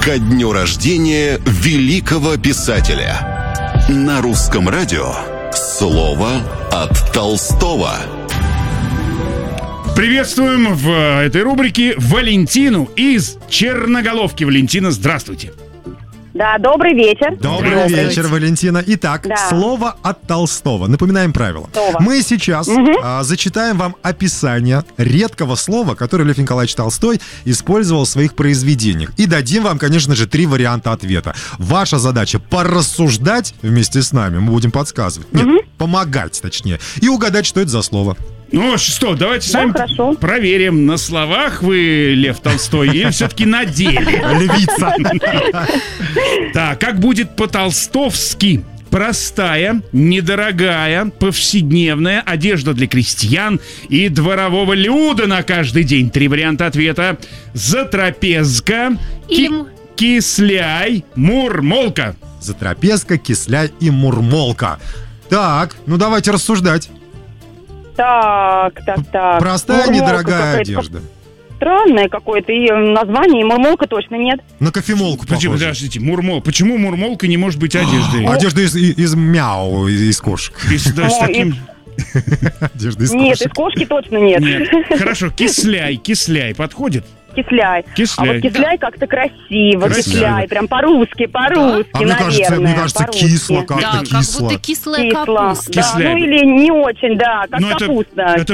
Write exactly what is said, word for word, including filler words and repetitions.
ко дню рождения великого писателя. На русском радио слово от Толстого. Приветствуем в этой рубрике Валентину из Черноголовки. Валентина, здравствуйте. Да, добрый вечер. Добрый вечер, Валентина. Итак, да. слово от Толстого. Напоминаем правила. Слово. Мы сейчас угу. а, зачитаем вам описание редкого слова, которое Лев Николаевич Толстой использовал в своих произведениях. И дадим вам, конечно же, три варианта ответа. Ваша задача порассуждать вместе с нами. Мы будем подсказывать. Нет, угу. помогать, точнее. И угадать, что это за слово. Ну что, давайте да, с вами хорошо. проверим, на словах вы Лев Толстой или все-таки на деле. Львица. Так, как будет по-толстовски? Простая, недорогая, повседневная одежда для крестьян и дворового люда на каждый день. Три варианта ответа. Затрапезка, ки- кисляй, мурмолка. Затрапезка, кисляй и мурмолка. Так, ну давайте рассуждать. Так, так, так. Простая, Мурмолка недорогая какая-то одежда. Странное какое-то и название, и мурмолка точно нет. На кофемолку Подожди, похоже. подождите, мурмол. Почему мурмолка не может быть одеждой? Одежда из, из, из мяу, из, из кошек. Если даже с О, таким... Одежда из Нет, кошек. из кошки точно нет. Нет. Хорошо, кисляй, кисляй подходит? Кисляй. Кисляй. А вот кисляй как-то красиво, Красиво. кисляй, прям по-русски, по-русски, А мне наверное. кажется, мне кажется, по-русски. кисло как-то, Да, как кисло. будто кислая Кисло, капуста. да, Кисляй. ну или не очень, да, как Но это- капуста. это